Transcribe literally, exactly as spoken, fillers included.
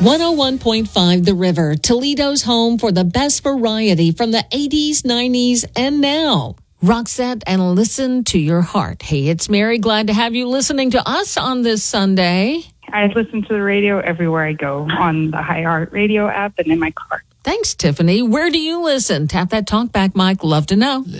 one oh one point five The River, Toledo's home for the best variety from the eighties, nineties, and now. Roxette and Listen to Your Heart. Hey, it's Mary. Glad to have you listening to us on this Sunday. I listen to the radio everywhere I go, on the iHeart Radio app and in my car. Thanks, Tiffany. Where do you listen? Tap that talkback mic. Love to know.